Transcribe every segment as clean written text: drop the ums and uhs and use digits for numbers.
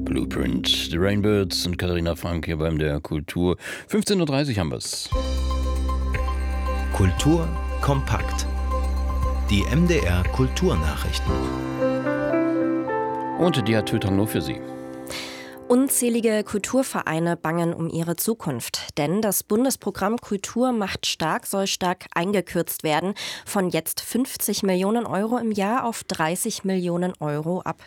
Blueprint, The Rainbirds und Katharina Frank hier beim der Kultur. 15.30 Uhr haben wir's. Kultur kompakt. Die MDR Kulturnachrichten. Und die hat Tütang nur für Sie. Unzählige Kulturvereine bangen um ihre Zukunft, denn das Bundesprogramm Kultur macht stark soll stark eingekürzt werden, von jetzt 50 Millionen Euro im Jahr auf 30 Millionen Euro ab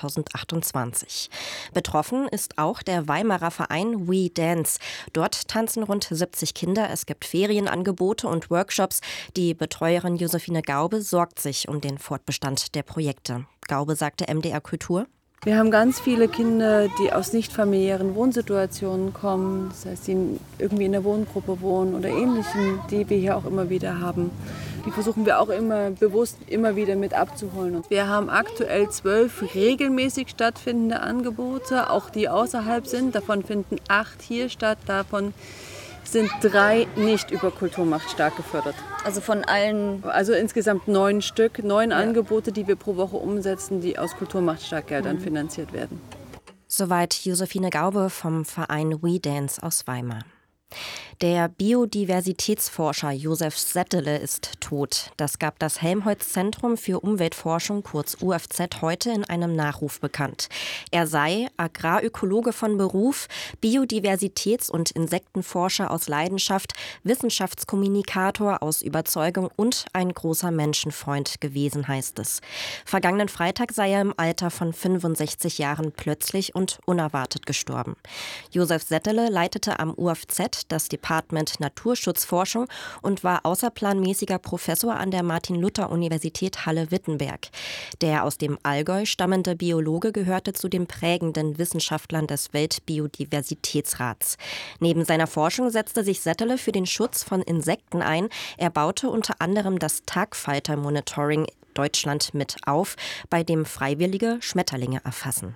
2028. Betroffen ist auch der Weimarer Verein We Dance. Dort tanzen rund 70 Kinder, es gibt Ferienangebote und Workshops. Die Betreuerin Josephine Gaube sorgt sich um den Fortbestand der Projekte. Gaube sagte MDR Kultur: Wir haben ganz viele Kinder, die aus nicht familiären Wohnsituationen kommen, das heißt, die irgendwie in der Wohngruppe wohnen oder Ähnlichem, die wir hier auch immer wieder haben. Die versuchen wir auch immer bewusst immer wieder mit abzuholen. Und wir haben aktuell 12 regelmäßig stattfindende Angebote, auch die außerhalb sind. Davon finden 8 hier statt, davon sind 3 nicht über Kulturmacht stark gefördert. Also von allen? Also insgesamt 9 Stück, 9 Angebote, die wir pro Woche umsetzen, die aus Kulturmacht Starkgeldern finanziert werden. Soweit Josephine Gaube vom Verein We Dance aus Weimar. Der Biodiversitätsforscher Josef Settele ist tot. Das gab das Helmholtz-Zentrum für Umweltforschung, kurz UFZ, heute in einem Nachruf bekannt. Er sei Agrarökologe von Beruf, Biodiversitäts- und Insektenforscher aus Leidenschaft, Wissenschaftskommunikator aus Überzeugung und ein großer Menschenfreund gewesen, heißt es. Vergangenen Freitag sei er im Alter von 65 Jahren plötzlich und unerwartet gestorben. Josef Settele leitete am UFZ das Department Naturschutzforschung und war außerplanmäßiger Professor an der Martin-Luther-Universität Halle-Wittenberg. Der aus dem Allgäu stammende Biologe gehörte zu den prägenden Wissenschaftlern des Weltbiodiversitätsrats. Neben seiner Forschung setzte sich Settele für den Schutz von Insekten ein. Er baute unter anderem das Tagfalter-Monitoring Deutschland mit auf, bei dem Freiwillige Schmetterlinge erfassen.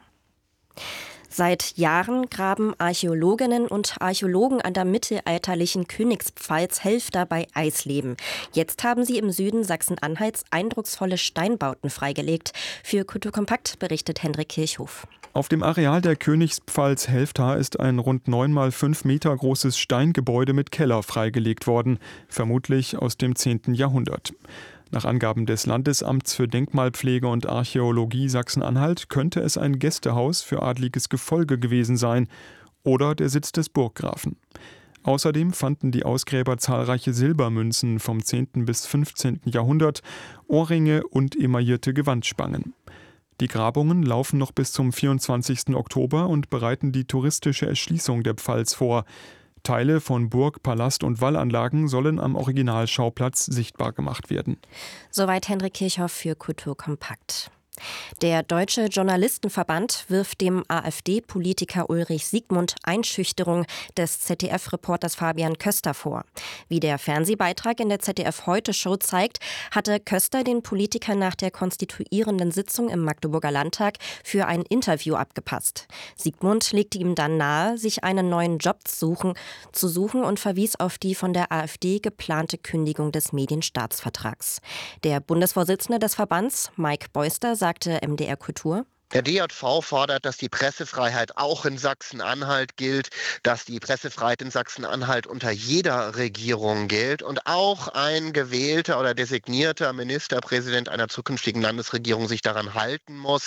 Seit Jahren graben Archäologinnen und Archäologen an der mittelalterlichen Königspfalz Helfter bei Eisleben. Jetzt haben sie im Süden Sachsen-Anhalts eindrucksvolle Steinbauten freigelegt. Für Kultur Kompakt berichtet Hendrik Kirchhoff. Auf dem Areal der Königspfalz Helfta ist ein rund 9 mal 5 Meter großes Steingebäude mit Keller freigelegt worden, vermutlich aus dem 10. Jahrhundert. Nach Angaben des Landesamts für Denkmalpflege und Archäologie Sachsen-Anhalt könnte es ein Gästehaus für adliges Gefolge gewesen sein oder der Sitz des Burggrafen. Außerdem fanden die Ausgräber zahlreiche Silbermünzen vom 10. bis 15. Jahrhundert, Ohrringe und emaillierte Gewandspangen. Die Grabungen laufen noch bis zum 24. Oktober und bereiten die touristische Erschließung der Pfalz vor. Teile von Burg, Palast und Wallanlagen sollen am Originalschauplatz sichtbar gemacht werden. Soweit Hendrik Kirchhoff für Kultur Kompakt. Der Deutsche Journalistenverband wirft dem AfD-Politiker Ulrich Siegmund Einschüchterung des ZDF-Reporters Fabian Köster vor. Wie der Fernsehbeitrag in der ZDF-Heute-Show zeigt, hatte Köster den Politiker nach der konstituierenden Sitzung im Magdeburger Landtag für ein Interview abgepasst. Siegmund legte ihm dann nahe, sich einen neuen Job zu suchen und verwies auf die von der AfD geplante Kündigung des Medienstaatsvertrags. Der Bundesvorsitzende des Verbands, Mike Beuster, sagte MDR Kultur: Der DJV fordert, dass die Pressefreiheit auch in Sachsen-Anhalt gilt, dass die Pressefreiheit in Sachsen-Anhalt unter jeder Regierung gilt und auch ein gewählter oder designierter Ministerpräsident einer zukünftigen Landesregierung sich daran halten muss.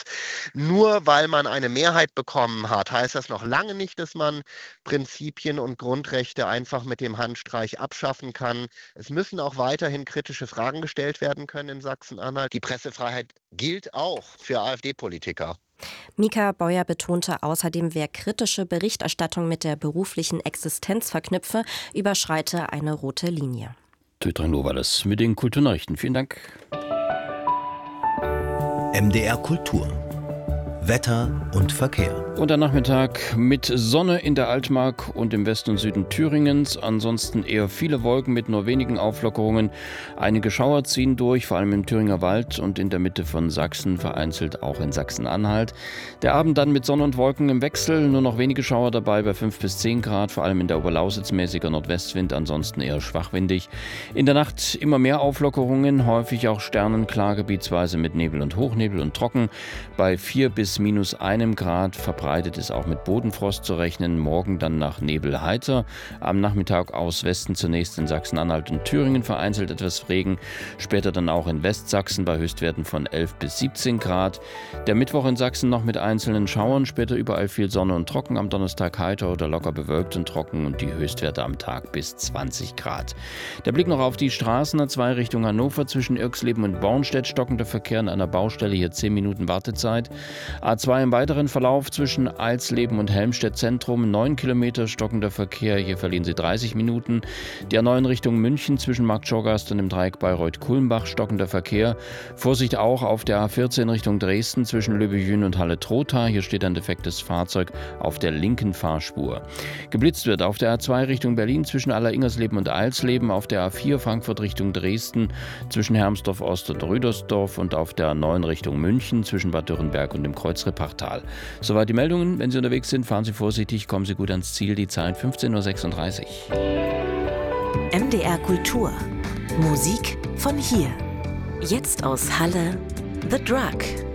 Nur weil man eine Mehrheit bekommen hat, heißt das noch lange nicht, dass man Prinzipien und Grundrechte einfach mit dem Handstreich abschaffen kann. Es müssen auch weiterhin kritische Fragen gestellt werden können in Sachsen-Anhalt. Die Pressefreiheit gilt auch für AfD-Politiker. Mika Beuer betonte außerdem, wer kritische Berichterstattung mit der beruflichen Existenz verknüpfe, überschreite eine rote Linie. Tütang war das mit den Kulturnachrichten. Vielen Dank. MDR Kultur. Wetter und Verkehr. Und am Nachmittag mit Sonne in der Altmark und im Westen und Süden Thüringens. Ansonsten eher viele Wolken mit nur wenigen Auflockerungen. Einige Schauer ziehen durch, vor allem im Thüringer Wald und in der Mitte von Sachsen, vereinzelt auch in Sachsen-Anhalt. Der Abend dann mit Sonne und Wolken im Wechsel. Nur noch wenige Schauer dabei bei 5 bis 10 Grad, vor allem in der Oberlausitz mäßiger Nordwestwind, ansonsten eher schwachwindig. In der Nacht immer mehr Auflockerungen, häufig auch sternenklar, gebietsweise mit Nebel und Hochnebel und trocken. Bei 4 bis -1 Grad verbreitet verbreitet ist auch mit Bodenfrost zu rechnen. Morgen dann nach Nebel heiter. Am Nachmittag aus Westen zunächst in Sachsen-Anhalt und Thüringen vereinzelt etwas Regen. Später dann auch in Westsachsen bei Höchstwerten von 11 bis 17 Grad. Der Mittwoch in Sachsen noch mit einzelnen Schauern. Später überall viel Sonne und trocken. Am Donnerstag heiter oder locker bewölkt und trocken und die Höchstwerte am Tag bis 20 Grad. Der Blick noch auf die Straßen. A2 Richtung Hannover zwischen Irxleben und Bornstedt. Stockender Verkehr an einer Baustelle. Hier 10 Minuten Wartezeit. A2 im weiteren Verlauf zwischen Eilsleben und Helmstedt Zentrum. 9 Kilometer stockender Verkehr. Hier verlieren Sie 30 Minuten. Die A9 Richtung München zwischen Marktschorgast und dem Dreieck Bayreuth-Kulmbach stockender Verkehr. Vorsicht auch auf der A14 Richtung Dresden zwischen Löbejün und Halle-Trotha. Hier steht ein defektes Fahrzeug auf der linken Fahrspur. Geblitzt wird auf der A2 Richtung Berlin zwischen Aller-Ingersleben und Eilsleben. Auf der A4 Frankfurt Richtung Dresden zwischen Hermsdorf-Ost und Rüdersdorf und auf der A9 Richtung München zwischen Bad Dürrenberg und dem Kreuz Repartal. Soweit die Meldungen. Wenn Sie unterwegs sind, fahren Sie vorsichtig, kommen Sie gut ans Ziel. Die Zeit 15:36 Uhr. MDR Kultur. Musik von hier. Jetzt aus Halle, The Drug.